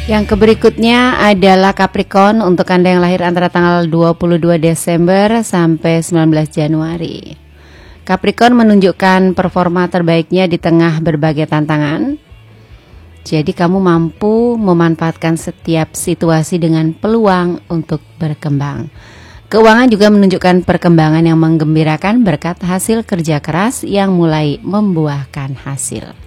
Yang berikutnya adalah Capricorn untuk Anda yang lahir antara tanggal 22 Desember sampai 19 Januari. Capricorn menunjukkan performa terbaiknya di tengah berbagai tantangan. Jadi kamu mampu memanfaatkan setiap situasi dengan peluang untuk berkembang. Keuangan juga menunjukkan perkembangan yang menggembirakan berkat hasil kerja keras yang mulai membuahkan hasil.